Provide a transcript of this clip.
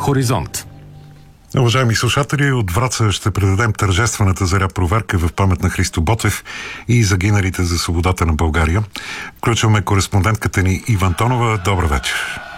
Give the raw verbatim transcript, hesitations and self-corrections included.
Хоризонт. Уважаеми слушатели, от Враца ще предадем тържествената заря проверка в памет на Христо Ботев и загиналите за свободата на България. Включваме кореспондентката ни Ива Антонова. Добър вечер.